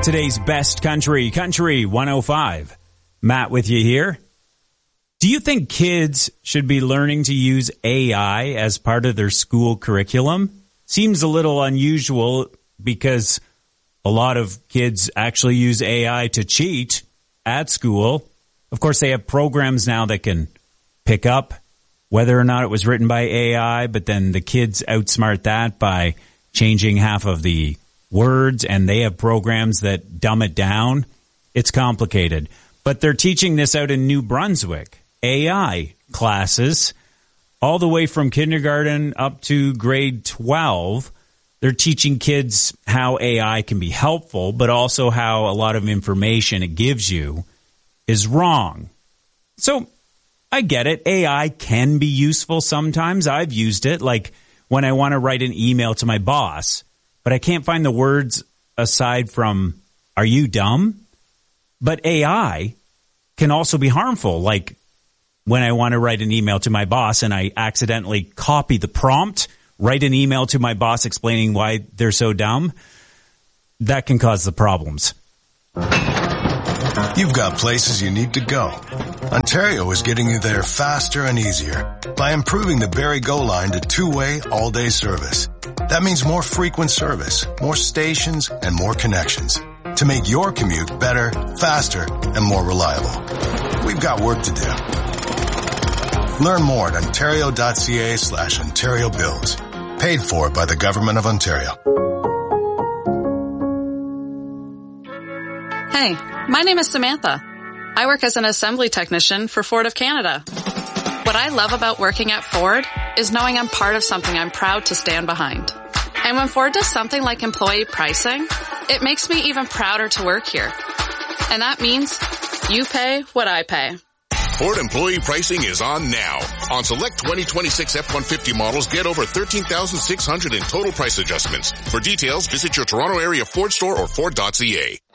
Today's best country, Country 105. Matt with you here. Do you think kids should be learning to use AI as part of their school curriculum? Seems a little unusual because a lot of kids actually use AI to cheat at school. Of course, they have programs now that can pick up whether or not it was written by AI, but then the kids outsmart that by changing half of the words, and they have programs that dumb it down. It's complicated. But they're teaching this out in New Brunswick. AI classes, all the way from kindergarten up to grade 12. They're teaching kids how AI can be helpful, but also how a lot of information it gives you is wrong. So I get it. AI can be useful sometimes. I've used it, like when I want to write an email to my boss, but I can't find the words aside from, "Are you dumb?" But AI can also be harmful, like when I want to write an email to my boss and I accidentally copy the prompt, write an email to my boss explaining why they're so dumb, that can cause the problems. You've got places you need to go. Ontario is getting you there faster and easier by improving the Barrie Go line to two-way all-day service. That means more frequent service, more stations, and more connections to make your commute better, faster, and more reliable. We've got work to do. Learn more at ontario.ca/Ontario Builds. Paid for by the Government of Ontario. Hey, my name is Samantha. I work as an assembly technician for Ford of Canada. What I love about working at Ford is knowing I'm part of something I'm proud to stand behind. And when Ford does something like employee pricing, it makes me even prouder to work here. And that means you pay what I pay. Ford employee pricing is on now. On select 2026 F-150 models, get over $13,600 in total price adjustments. For details, visit your Toronto area Ford store or Ford.ca.